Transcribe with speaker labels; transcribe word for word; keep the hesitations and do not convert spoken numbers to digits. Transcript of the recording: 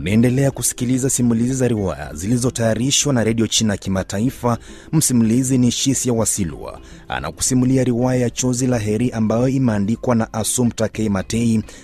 Speaker 1: Unaendelea kusikiliza simulizi za riwaya zilizotayarishwa na Radio China Kimataifa. Msimulizi ni Shisia Wasilwa. Anakusimulia riwaya ya Chozi la Heri ambayo imeandikwa na Assumpta K. Matei